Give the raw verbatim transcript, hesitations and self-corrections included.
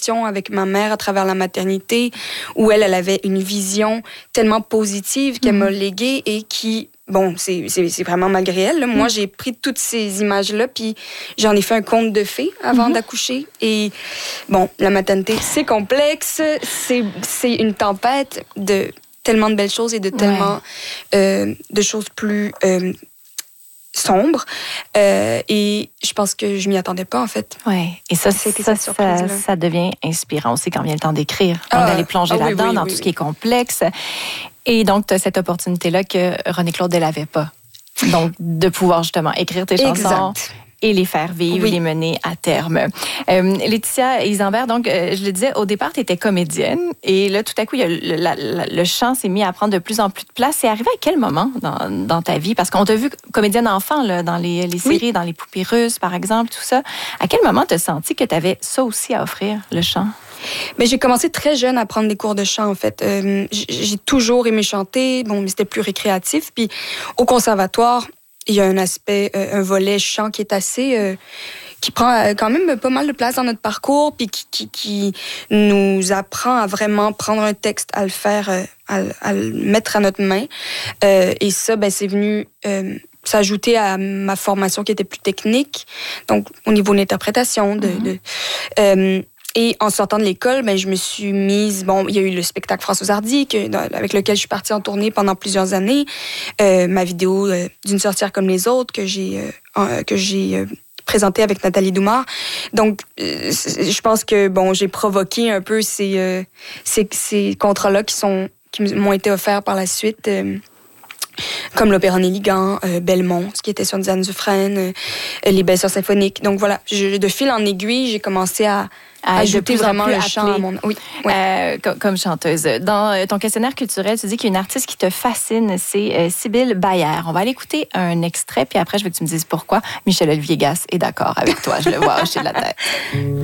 gestion avec ma mère à travers la maternité, où elle, elle avait une vision tellement positive qu'elle m'a léguée et qui... Bon, c'est, c'est, c'est vraiment malgré elle. Là. Moi, j'ai pris toutes ces images-là, puis j'en ai fait un conte de fées avant mm-hmm. d'accoucher. Et bon, la maternité, c'est complexe, c'est, c'est une tempête de tellement de belles choses et de tellement ouais. euh, de choses plus euh, sombres. Euh, et je pense que je m'y attendais pas, en fait. Oui, et ça, c'est, ça, ça, ça devient inspirant aussi quand vient le temps d'écrire. Ah, d'aller plonger ah, là-dedans, oui, oui, dans oui, tout oui. ce qui est complexe. Et donc, tu as cette opportunité-là que René-Claude, elle n'avait pas. Donc, de pouvoir justement écrire tes chansons exact. Et les faire vivre, oui. les mener à terme. Euh, Laetitia Isambert, donc, euh, je le disais, au départ, tu étais comédienne. Et là, tout à coup, il y a le, la, la, le chant s'est mis à prendre de plus en plus de place. C'est arrivé à quel moment dans, dans ta vie? Parce qu'on t'a vu comédienne enfant, là, dans les, les séries, oui. dans les Poupées russes, par exemple, tout ça. À quel moment tu as senti que tu avais ça aussi à offrir, le chant? Mais j'ai commencé très jeune à prendre des cours de chant, en fait. Euh, j'ai toujours aimé chanter, bon, mais c'était plus récréatif. Puis au conservatoire, il y a un aspect, euh, un volet chant qui est assez... Euh, qui prend quand même pas mal de place dans notre parcours, puis qui, qui, qui nous apprend à vraiment prendre un texte, à le faire, euh, à, à le mettre à notre main. Euh, et ça, ben, c'est venu... Euh, s'ajouter à ma formation qui était plus technique, donc au niveau de l'interprétation. De, mm-hmm. de, euh, et en sortant de l'école, ben, je me suis mise... Bon, il y a eu le spectacle Françoise Hardy, que, avec lequel je suis partie en tournée pendant plusieurs années. Euh, ma vidéo euh, D'une sorcière comme les autres, que j'ai, euh, que j'ai euh, présentée avec Nathalie Doumar. Donc, euh, je pense que bon, j'ai provoqué un peu ces, euh, ces, ces contrats-là qui, sont, qui m'ont été offerts par la suite. Euh, comme l'Opéra Néligan, euh, Belmont, ce qui était sur Diane Dufresne, euh, les Belles Sœurs symphoniques. Donc voilà, je, de fil en aiguille, j'ai commencé à, à ajouter vraiment le chant à mon... Oui, oui. Euh, comme, comme chanteuse. Dans ton questionnaire culturel, tu dis qu'il y a une artiste qui te fascine, c'est euh, Sybille Bayer. On va aller écouter un extrait, puis après, je veux que tu me dises pourquoi Michel-Olivier Gasse est d'accord avec toi. Je le vois hocher de la tête.